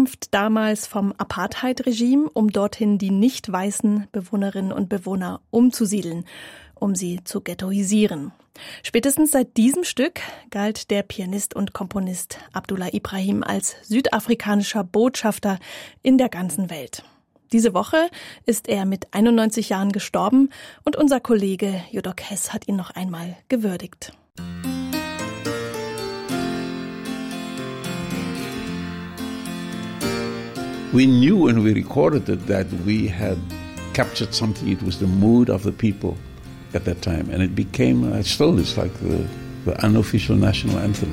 bekämpft, damals vom Apartheid-Regime, um dorthin die nicht weißen Bewohnerinnen und Bewohner umzusiedeln, um sie zu ghettoisieren. Spätestens seit diesem Stück galt der Pianist und Komponist Abdullah Ibrahim als südafrikanischer Botschafter in der ganzen Welt. Diese Woche ist er mit 91 Jahren gestorben und unser Kollege Jodok Hess hat ihn noch einmal gewürdigt. We knew when we recorded it that we had captured something. It was the mood of the people at that time. And it became, still it's like the unofficial national anthem.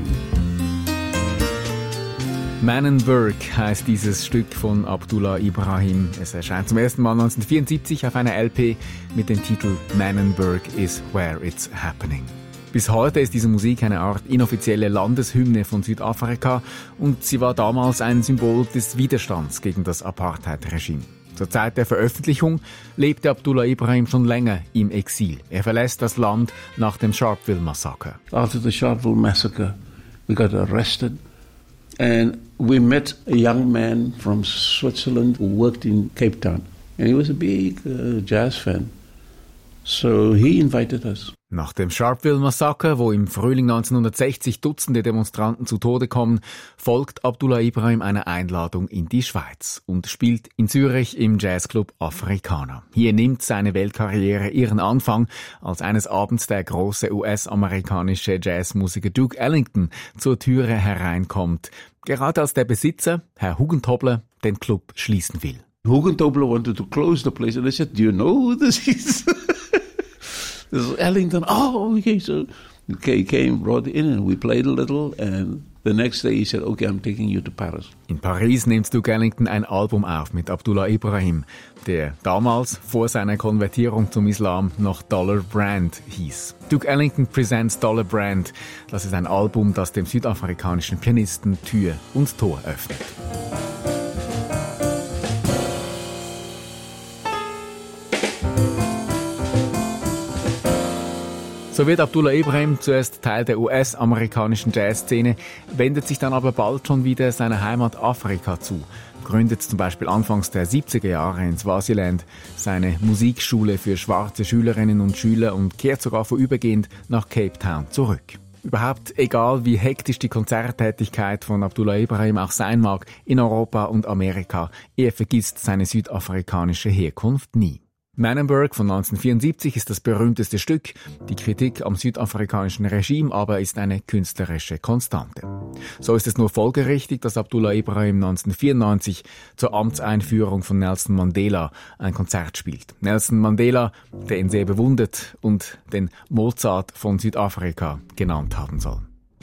Manenberg heisst dieses Stück von Abdullah Ibrahim. Es erscheint zum ersten Mal 1974 auf einer LP mit dem Titel Manenberg is where it's happening. Bis heute ist diese Musik eine Art inoffizielle Landeshymne von Südafrika und sie war damals ein Symbol des Widerstands gegen das Apartheid-Regime. Zur Zeit der Veröffentlichung lebte Abdullah Ibrahim schon länger im Exil. Er verlässt das Land nach dem Sharpeville-Massaker. After the Sharpeville massacre, we got arrested and we met a young man from Switzerland who worked in Cape Town. And he was a big jazz fan. So he invited us. Nach dem Sharpeville-Massaker, wo im Frühling 1960 Dutzende Demonstranten zu Tode kommen, folgt Abdullah Ibrahim einer Einladung in die Schweiz und spielt in Zürich im Jazzclub Afrikaner. Hier nimmt seine Weltkarriere ihren Anfang, als eines Abends der große US-amerikanische Jazzmusiker Duke Ellington zur Türe hereinkommt, gerade als der Besitzer, Herr Hugentobler, den Club schließen will. Hugentobler wanted to close the place and I said, do you know who this is? This is Ellington. Oh, okay. So he came, brought it in, and we played a little. And the next day he said, okay, I'm taking you to Paris. In Paris nimmt Duke Ellington ein Album auf mit Abdullah Ibrahim, der damals vor seiner Konvertierung zum Islam noch Dollar Brand hieß. Duke Ellington Presents Dollar Brand. Das ist ein Album, das dem südafrikanischen Pianisten Tür und Tor öffnet. So wird Abdullah Ibrahim zuerst Teil der US-amerikanischen Jazzszene, wendet sich dann aber bald schon wieder seiner Heimat Afrika zu, gründet zum Beispiel anfangs der 70er Jahre in Swaziland seine Musikschule für schwarze Schülerinnen und Schüler und kehrt sogar vorübergehend nach Cape Town zurück. Überhaupt egal, wie hektisch die Konzerttätigkeit von Abdullah Ibrahim auch sein mag, in Europa und Amerika, er vergisst seine südafrikanische Herkunft nie. Manenberg von 1974 ist das berühmteste Stück. Die Kritik am südafrikanischen Regime aber ist eine künstlerische Konstante. So ist es nur folgerichtig, dass Abdullah Ibrahim 1994 zur Amtseinführung von Nelson Mandela ein Konzert spielt. Nelson Mandela, der ihn sehr bewundert und den Mozart von Südafrika genannt haben soll.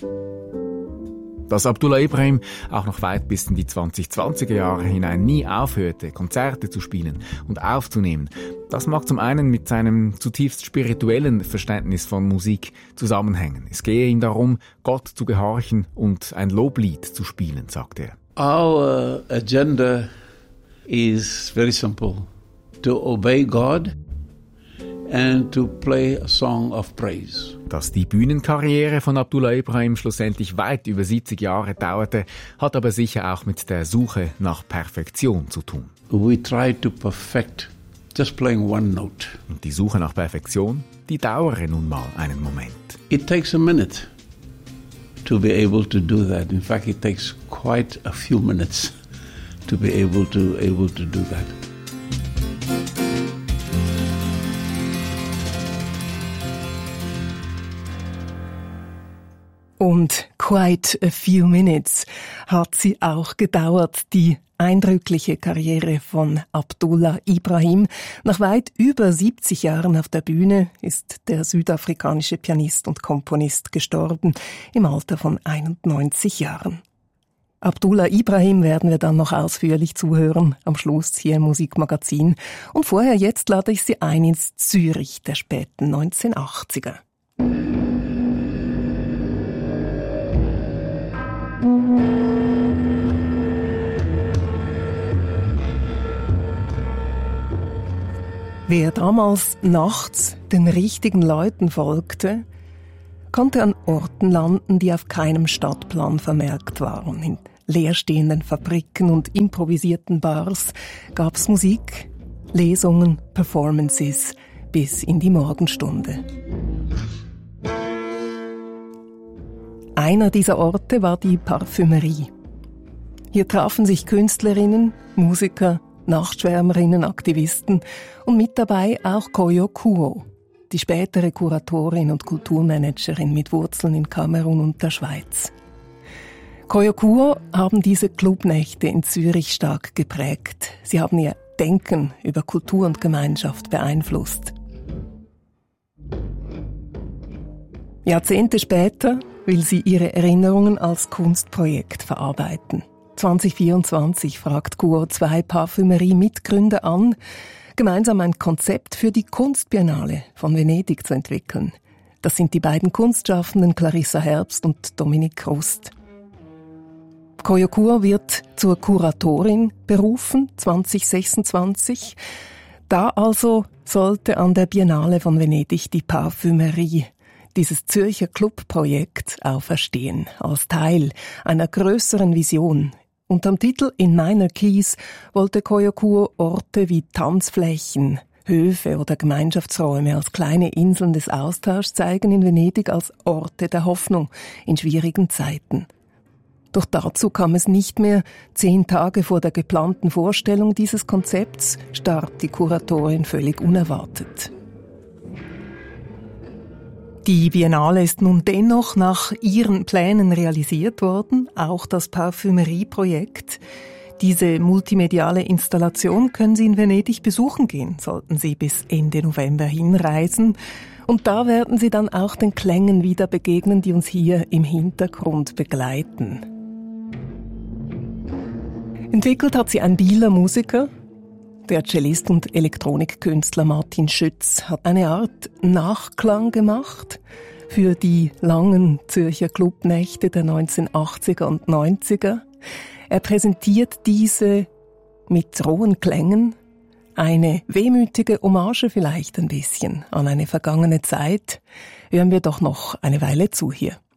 Dass Abdullah Ibrahim auch noch weit bis in die 2020er Jahre hinein nie aufhörte, Konzerte zu spielen und aufzunehmen, das mag zum einen mit seinem zutiefst spirituellen Verständnis von Musik zusammenhängen. Es gehe ihm darum, Gott zu gehorchen und ein Loblied zu spielen, sagt er. Our agenda is very simple. To obey God and to play a song of praise. Dass die Bühnenkarriere von Abdullah Ibrahim schlussendlich weit über 70 Jahre dauerte, hat aber sicher auch mit der Suche nach Perfektion zu tun. We try to perfect just playing one note. Und die Suche nach Perfektion, die dauere nun mal einen Moment. It takes a minute to be able to do that. In fact, it takes quite a few minutes to be able to do that. Und quite a few minutes hat sie auch gedauert, die eindrückliche Karriere von Abdullah Ibrahim. Nach weit über 70 Jahren auf der Bühne ist der südafrikanische Pianist und Komponist gestorben, im Alter von 91 Jahren. Abdullah Ibrahim werden wir dann noch ausführlich zuhören, am Schluss hier im Musikmagazin. Und vorher jetzt lade ich Sie ein ins Zürich der späten 1980er. Wer damals nachts den richtigen Leuten folgte, konnte an Orten landen, die auf keinem Stadtplan vermerkt waren. In leerstehenden Fabriken und improvisierten Bars gab's Musik, Lesungen, Performances bis in die Morgenstunde. Einer dieser Orte war die Parfümerie. Hier trafen sich Künstlerinnen, Musiker, Nachtschwärmerinnen, Aktivisten und mit dabei auch Koyo Kuo, die spätere Kuratorin und Kulturmanagerin mit Wurzeln in Kamerun und der Schweiz. Koyo Kuo haben diese Clubnächte in Zürich stark geprägt. Sie haben ihr Denken über Kultur und Gemeinschaft beeinflusst. Jahrzehnte später will sie ihre Erinnerungen als Kunstprojekt verarbeiten. 2024 fragt Kuo 2 Parfümerie-Mitgründer an, gemeinsam ein Konzept für die Kunstbiennale von Venedig zu entwickeln. Das sind die beiden Kunstschaffenden Clarissa Herbst und Dominique Rust. Koyo Kuo wird zur Kuratorin berufen, 2026. Da also sollte an der Biennale von Venedig die Parfümerie, dieses Zürcher Clubprojekt, auferstehen, als Teil einer größeren Vision. Unterm Titel In Minor Keys wollte Koyo Kuo Orte wie Tanzflächen, Höfe oder Gemeinschaftsräume als kleine Inseln des Austauschs zeigen in Venedig als Orte der Hoffnung in schwierigen Zeiten. Doch dazu kam es nicht mehr. 10 Tage vor der geplanten Vorstellung dieses Konzepts starb die Kuratorin völlig unerwartet. Die Biennale ist nun dennoch nach ihren Plänen realisiert worden, auch das Parfümerie-Projekt. Diese multimediale Installation können Sie in Venedig besuchen gehen, sollten Sie bis Ende November hinreisen. Und da werden Sie dann auch den Klängen wieder begegnen, die uns hier im Hintergrund begleiten. Entwickelt hat sie ein Bieler Musiker. Der Cellist und Elektronikkünstler Martin Schütz hat eine Art Nachklang gemacht für die langen Zürcher Clubnächte der 1980er und 90er. Er präsentiert diese mit rohen Klängen, eine wehmütige Hommage vielleicht ein bisschen an eine vergangene Zeit. Hören wir doch noch eine Weile zu hier.